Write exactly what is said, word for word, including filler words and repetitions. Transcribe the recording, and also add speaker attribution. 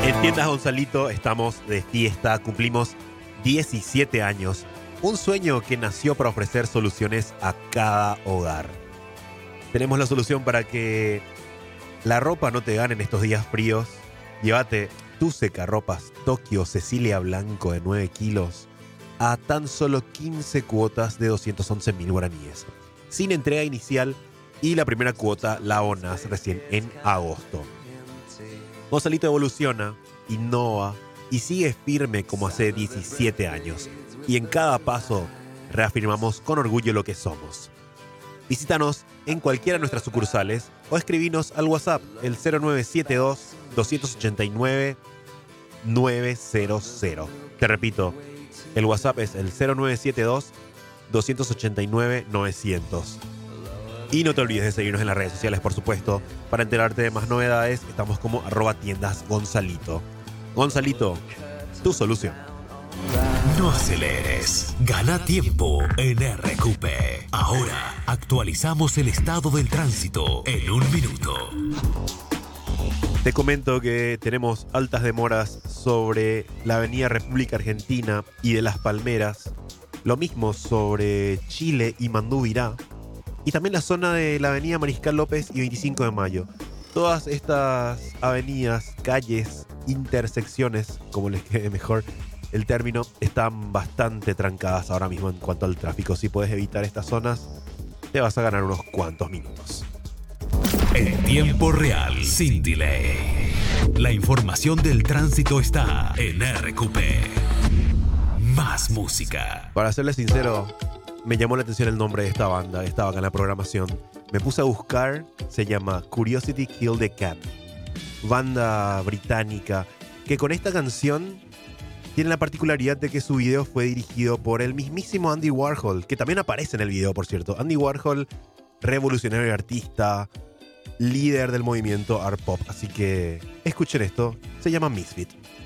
Speaker 1: En Tiendas Gonzalito estamos de fiesta, cumplimos diecisiete años, un sueño que nació para ofrecer soluciones a cada hogar. Tenemos la solución para que la ropa no te gane en estos días fríos. Llévate tu secarropas Tokio Cecilia Blanco de nueve kilos a tan solo quince cuotas de doscientos once mil guaraníes, sin entrega inicial, y la primera cuota la abonas recién en agosto. Gonzalito evoluciona, innova y sigue firme como hace diecisiete años. Y en cada paso reafirmamos con orgullo lo que somos. Visítanos en cualquiera de nuestras sucursales o escribinos al WhatsApp el cero nueve siete dos, dos ocho nueve, nueve cero cero. Te repito, el WhatsApp es el cero nueve siete dos, dos ocho nueve, novecientos. Y no te olvides de seguirnos en las redes sociales, por supuesto. Para enterarte de más novedades, estamos como arroba tiendas Gonzalito. Gonzalito, tu solución.
Speaker 2: No aceleres, gana tiempo en R Q P. Ahora actualizamos el estado del tránsito en un minuto.
Speaker 1: Te comento que tenemos altas demoras sobre la avenida República Argentina y de Las Palmeras. Lo mismo sobre Chile y Mandubirá. Y también la zona de la avenida Mariscal López y veinticinco de mayo. Todas estas avenidas, calles, intersecciones, como les quede mejor el término, están bastante trancadas ahora mismo en cuanto al tráfico. Si puedes evitar estas zonas, te vas a ganar unos cuantos minutos.
Speaker 2: En tiempo real, sin delay. La información del tránsito está en R Q P. Más música.
Speaker 1: Para serles sincero, me llamó la atención el nombre de esta banda. Estaba acá en la programación. Me puse a buscar. Se llama Curiosity Killed the Cat. Banda británica que con esta canción tiene la particularidad de que su video fue dirigido por el mismísimo Andy Warhol, que también aparece en el video, por cierto. Andy Warhol, revolucionario y artista, líder del movimiento art pop. Así que escuchen esto. Se llama Misfit.